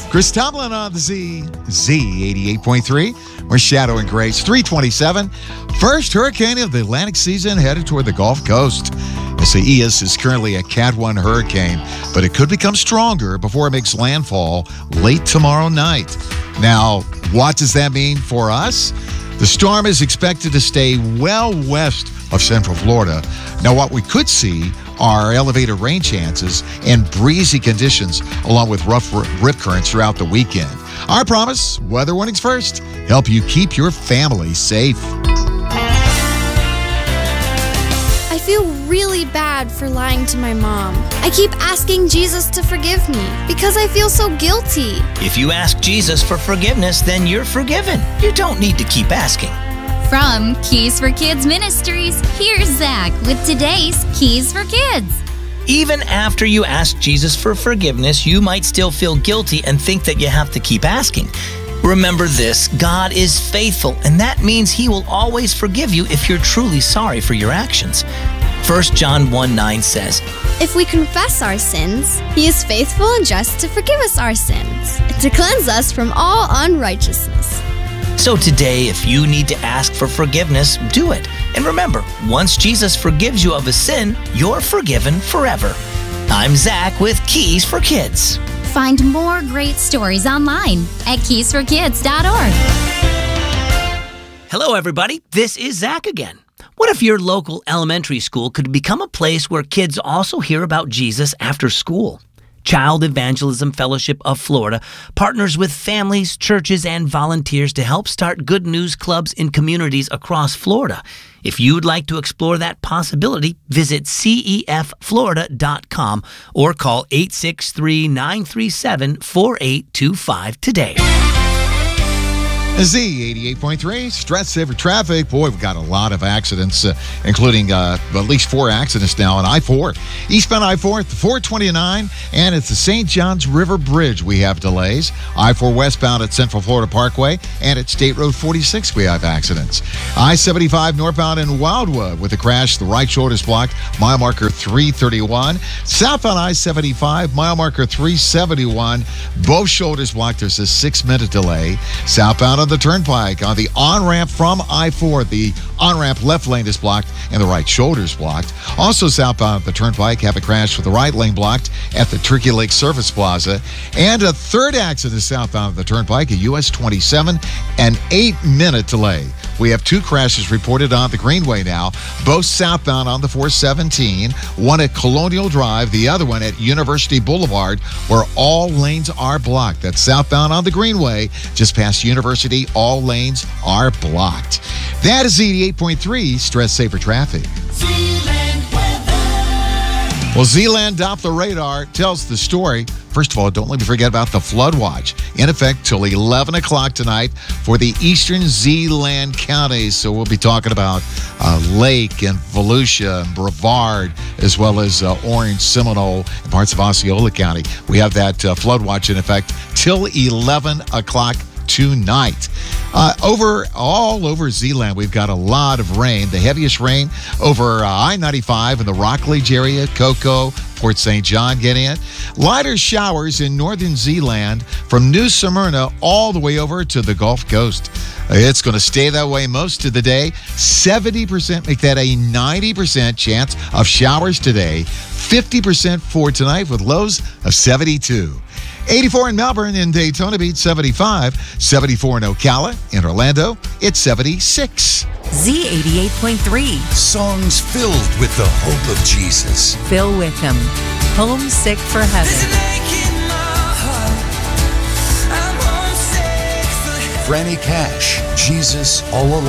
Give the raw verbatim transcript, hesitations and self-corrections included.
Chris Tomlin on the Z, Z eighty-eight point three. We're Shadow and Grace, three twenty-seven. First hurricane of the Atlantic season headed toward the Gulf Coast. S A E S is currently a Cat one hurricane, but it could become stronger before it makes landfall late tomorrow night. Now, what does that mean for us? The storm is expected to stay well west of Central Florida. Now, what we could see are elevated rain chances and breezy conditions, along with rough rip currents throughout the weekend. Our promise, weather warnings first, help you keep your family safe. I feel really bad for lying to my mom. I keep asking Jesus to forgive me because I feel so guilty. If you ask Jesus for forgiveness, then you're forgiven. You don't need to keep asking. From Keys for Kids Ministries, here's Zach with today's Keys for Kids. Even after you ask Jesus for forgiveness, you might still feel guilty and think that you have to keep asking. Remember this, God is faithful, and that means He will always forgive you if you're truly sorry for your actions. First John one nine says, If we confess our sins, He is faithful and just to forgive us our sins and to cleanse us from all unrighteousness. So today, if you need to ask for forgiveness, do it. And remember, once Jesus forgives you of a sin, you're forgiven forever. I'm Zach with Keys for Kids. Find more great stories online at keys for kids dot org. Hello, everybody. This is Zach again. What if your local elementary school could become a place where kids also hear about Jesus after school? Child Evangelism Fellowship of Florida partners with families, churches, and volunteers to help start good news clubs in communities across Florida. If you'd like to explore that possibility, visit C E F Florida dot com or call eight six three, nine three seven, four eight two five today. Z eighty-eight point three, stress saver traffic. Boy, we've got a lot of accidents, uh, including uh, at least four accidents now on I four. Eastbound I four, four twenty-nine, and it's the Saint Johns River Bridge we have delays. I four westbound at Central Florida Parkway, and at State Road forty-six we have accidents. I seventy-five northbound in Wildwood with a crash, the right shoulder is blocked, mile marker three thirty-one. Southbound I seventy-five, mile marker three seventy-one, both shoulders blocked. There's a six-minute delay. Southbound on the Turnpike on the on-ramp from I four. The on-ramp left lane is blocked and the right shoulder is blocked. Also southbound at the Turnpike, have a crash with the right lane blocked at the Turkey Lake Surface Plaza. And a third accident southbound at the Turnpike at U S twenty-seven, an eight-minute delay. We have two crashes reported on the Greenway now, both southbound on the four seventeen, one at Colonial Drive, the other one at University Boulevard, where all lanes are blocked. That's southbound on the Greenway, just past University, all lanes are blocked. That is eighty-eight point three, stress saver traffic. Well, Z-Land Doppler radar tells the story. First of all, don't let me forget about the flood watch, in effect till eleven o'clock tonight for the eastern Z-Land counties. So we'll be talking about uh, Lake and Volusia and Brevard, as well as uh, Orange, Seminole, and parts of Osceola County. We have that uh, flood watch in effect till eleven o'clock tonight. Uh, over all over Z-Land, we've got a lot of rain. The heaviest rain over uh, I ninety-five in the Rockledge area, Cocoa, Port Saint John getting it. Lighter showers in northern Z-Land from New Smyrna all the way over to the Gulf Coast. It's going to stay that way most of the day. seventy percent, make that a ninety percent chance of showers today. fifty percent for tonight with lows of seventy-two. eighty-four in Melbourne, in Daytona Beach, seventy-five. seventy-four in Ocala. In Orlando, it's seventy-six. Z eighty-eight point three. Songs filled with the hope of Jesus. Phil Wickham, Homesick for Heaven. Franny Cash, Jesus All Alone.